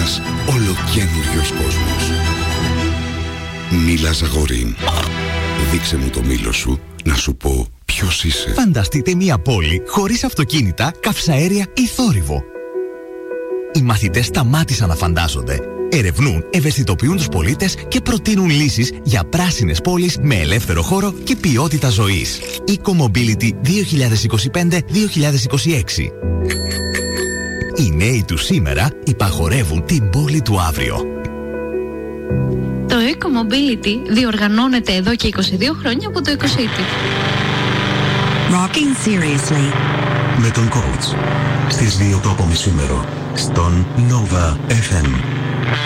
ένας ολοκαίνουριος κόσμος. Μίλα Ζαγορίν. Δείξε μου το μήλο σου να σου πω ποιος είσαι. Φανταστείτε μια πόλη χωρίς αυτοκίνητα, καυσαέρια ή θόρυβο. Οι μαθητές σταμάτησαν να φαντάζονται. Ερευνούν, ευαισθητοποιούν τους πολίτες και προτείνουν λύσεις για πράσινες πόλεις με ελεύθερο χώρο και ποιότητα ζωής. Eco-Mobility 2025-2026. Οι νέοι του σήμερα υπαγορεύουν την πόλη του αύριο. Το Eco-Mobility διοργανώνεται εδώ και 22 χρόνια από το EcoCity. Rocking seriously. Με τον coach στις 2 το απομισήμερο στον Nova FM.